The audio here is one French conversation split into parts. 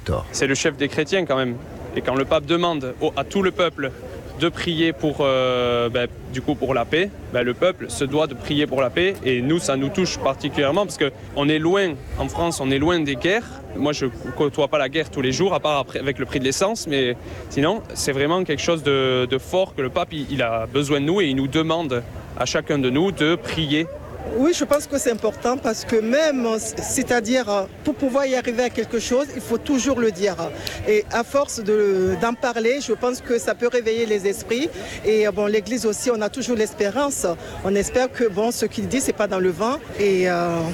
Victor. C'est le chef des chrétiens quand même. Et quand le pape demande à tout le peuple de prier pour la paix, le peuple se doit de prier pour la paix. Et nous, ça nous touche particulièrement parce qu'on est loin, en France, on est loin des guerres. Moi, je ne côtoie pas la guerre tous les jours, à part avec le prix de l'essence. Mais sinon, c'est vraiment quelque chose de fort que le pape il a besoin de nous et il nous demande à chacun de nous de prier. Oui, je pense que c'est important parce que même, c'est-à-dire pour pouvoir y arriver à quelque chose, il faut toujours le dire. Et à force d'en parler, je pense que ça peut réveiller les esprits. Et l'Église aussi, on a toujours l'espérance. On espère que ce qu'il dit, c'est pas dans le vent. Et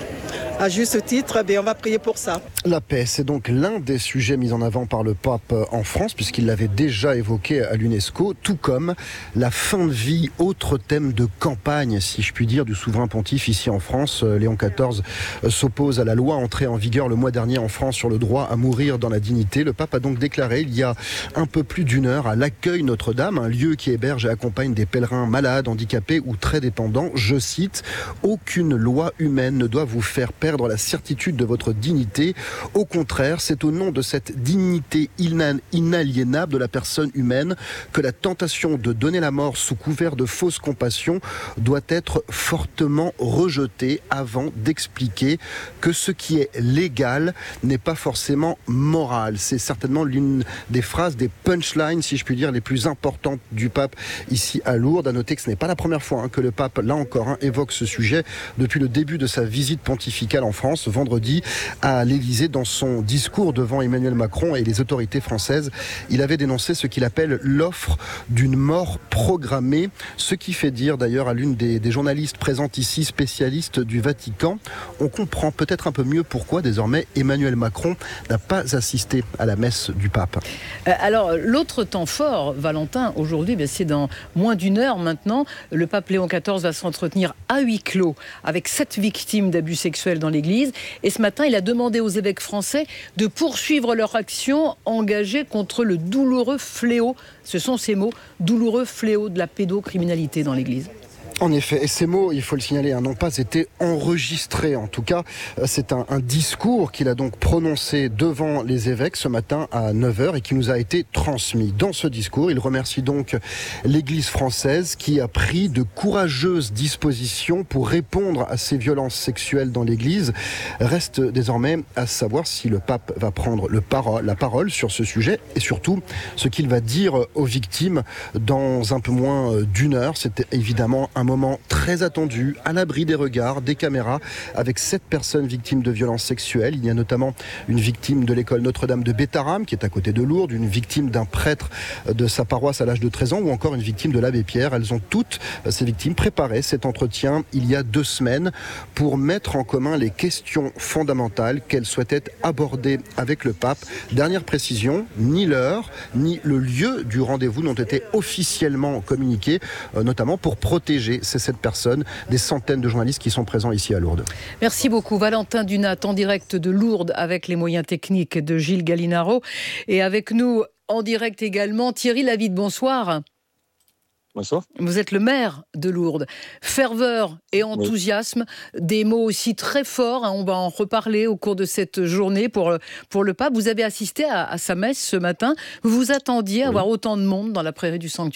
à juste titre, on va prier pour ça. La paix, c'est donc l'un des sujets mis en avant par le pape en France, puisqu'il l'avait déjà évoqué à l'UNESCO, tout comme la fin de vie, autre thème de campagne, si je puis dire, du souverain pontife ici en France. Léon XIV s'oppose à la loi entrée en vigueur le mois dernier en France sur le droit à mourir dans la dignité. Le pape a donc déclaré il y a un peu plus d'une heure à l'accueil Notre-Dame, un lieu qui héberge et accompagne des pèlerins malades, handicapés ou très dépendants, je cite, « Aucune loi humaine ne doit vous faire perdre la certitude de votre dignité. Au contraire, c'est au nom de cette dignité inaliénable de la personne humaine que la tentation de donner la mort sous couvert de fausse compassion doit être fortement rejetée avant d'expliquer que ce qui est légal n'est pas forcément moral. » C'est certainement l'une des phrases, des punchlines, si je puis dire, les plus importantes du pape ici à Lourdes. À noter que ce n'est pas la première fois que le pape, là encore, évoque ce sujet depuis le début de sa visite pontificale en France, vendredi, à l'Élysée. Dans son discours devant Emmanuel Macron et les autorités françaises, il avait dénoncé ce qu'il appelle l'offre d'une mort programmée, ce qui fait dire d'ailleurs à l'une des journalistes présentes ici, spécialiste du Vatican, on comprend peut-être un peu mieux pourquoi désormais Emmanuel Macron n'a pas assisté à la messe du pape. Alors l'autre temps fort, Valentin, aujourd'hui, c'est dans moins d'une heure maintenant, le pape Léon XIV va s'entretenir à huis clos avec 7 victimes d'abus sexuels dans l'Église. Et ce matin, il a demandé aux évêques français de poursuivre leur action engagée contre le douloureux fléau, ce sont ces mots, douloureux fléau de la pédocriminalité dans l'Église. En effet, et ces mots, il faut le signaler, n'ont pas été enregistrés. En tout cas, c'est un discours qu'il a donc prononcé devant les évêques ce matin à 9h et qui nous a été transmis. Dans ce discours, il remercie donc l'Église française qui a pris de courageuses dispositions pour répondre à ces violences sexuelles dans l'Église. Reste désormais à savoir si le pape va prendre la parole sur ce sujet et surtout ce qu'il va dire aux victimes dans un peu moins d'une heure. C'était évidemment un moment très attendu, à l'abri des regards, des caméras, avec 7 personnes victimes de violences sexuelles. Il y a notamment une victime de l'école Notre-Dame de Bétharram, qui est à côté de Lourdes, une victime d'un prêtre de sa paroisse à l'âge de 13 ans, ou encore une victime de l'abbé Pierre. Elles ont toutes, ces victimes, préparé cet entretien il y a 2 semaines pour mettre en commun les questions fondamentales qu'elles souhaitaient aborder avec le pape. Dernière précision, ni l'heure, ni le lieu du rendez-vous n'ont été officiellement communiqués, notamment pour protéger ces 7 personnes, des centaines de journalistes qui sont présents ici à Lourdes. Merci beaucoup Valentin Dunat, en direct de Lourdes avec les moyens techniques de Gilles Gallinaro. Et avec nous en direct également Thierry Lavide, bonsoir. Bonsoir. Vous êtes le maire de Lourdes. Ferveur et enthousiasme, des mots aussi très forts, on va en reparler au cours de cette journée pour le pape. Vous avez assisté à sa messe ce matin. Vous vous attendiez à avoir autant de monde dans la prairie du sanctuaire ?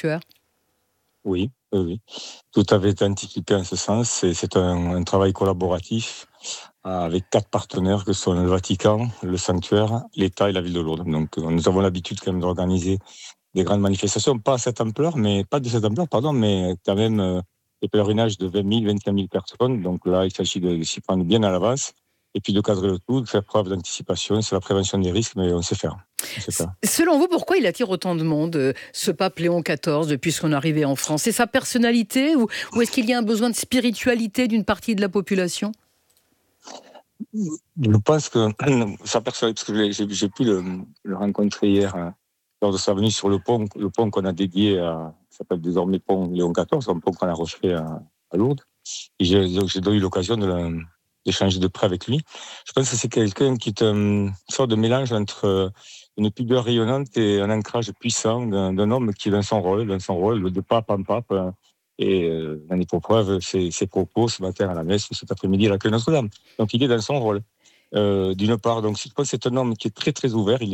Oui. Tout avait été anticipé en ce sens. C'est un travail collaboratif avec 4 partenaires que sont le Vatican, le sanctuaire, l'État et la ville de Lourdes. Donc nous avons l'habitude quand même d'organiser des grandes manifestations, pas de cette ampleur, mais quand même des pèlerinages de 20 000, 25 000 personnes. Donc là, il s'agit de s'y prendre bien à l'avance et puis de cadrer le tout, de faire preuve d'anticipation. C'est la prévention des risques, mais on sait faire. Selon vous, pourquoi il attire autant de monde, ce pape Léon XIV, depuis son arrivée en France ? C'est sa personnalité ou est-ce qu'il y a un besoin de spiritualité d'une partie de la population ? Je pense que sa personnalité, parce que j'ai pu le rencontrer hier lors de sa venue sur le pont qu'on a dédié ça s'appelle désormais pont Léon XIV, un pont qu'on a refait à Lourdes. Et j'ai eu l'occasion d'échanger de près avec lui. Je pense que c'est quelqu'un qui est une sorte de mélange entre une pudeur rayonnante et un ancrage puissant d'un homme qui est dans son rôle de pape en pape. Et j'en ai pour preuve ses propos ce matin à la messe, cet après-midi à l'accueil Notre-Dame. Donc il est dans son rôle. D'une part, donc je pense que c'est un homme qui est très très ouvert.